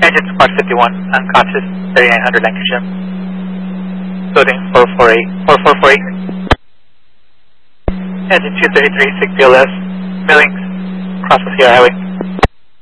Engine Squad 51, unconscious, 3900 Lancashire. Loading 4448. Engine 233, 6 PLS, Millings, cross the Sierra Highway.